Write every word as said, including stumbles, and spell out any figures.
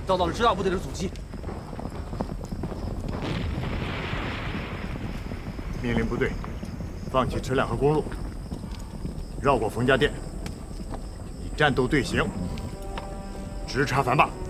找到了直大部队的足迹。 命令部队放弃车辆和公路，绕过冯家店，以战斗队形直插反坝。